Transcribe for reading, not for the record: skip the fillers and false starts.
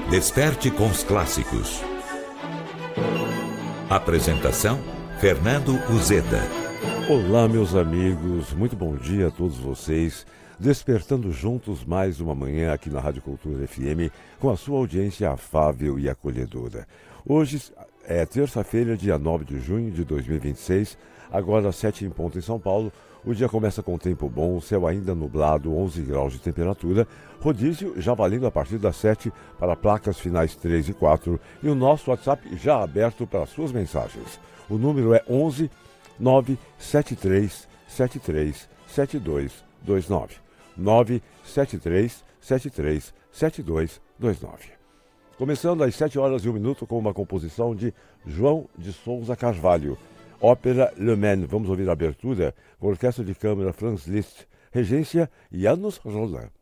Desperte com os clássicos. Apresentação, Fernando Uzeda. Olá, meus amigos, muito bom dia a todos vocês. Despertando juntos mais uma manhã aqui na Rádio Cultura FM, com a sua audiência afável e acolhedora. Hoje é terça-feira, dia 9 de junho de 2026, agora às 7 em ponto em São Paulo. O dia começa com tempo bom, o céu ainda nublado, 11 graus de temperatura, rodízio já valendo a partir das 7 para placas finais 3 e 4 e o nosso WhatsApp já aberto para suas mensagens. O número é 11 973 73 7229. 973 73 7229. Começando às 7 horas e 1 minuto com uma composição de João de Souza Carvalho. Ópera Le Maine. Vamos ouvir a abertura com a Orquestra de Câmara Franz Liszt, regência Janusz Roland.